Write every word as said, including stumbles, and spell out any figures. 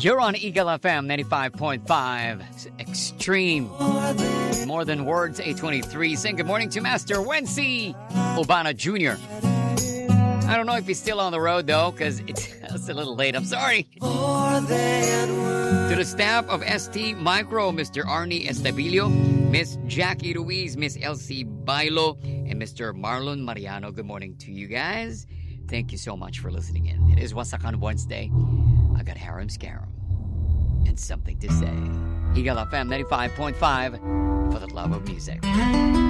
You're on Eagle F M ninety-five point five. Extreme. More Than Words, eight twenty-three. Saying good morning to Master Wency Obana Junior I don't know if he's still on the road, though, because it's, it's a little late. I'm sorry. To the staff of S T Micro, Mister Arnie Estabilio, Miss Jackie Ruiz, Miss Elsie Bailo, and Mister Marlon Mariano, good morning to you guys. Thank you so much for listening in. It is Wasakan Wednesday. I got Harem Scarum and something to say. Eagle F M ninety-five point five for the love of music.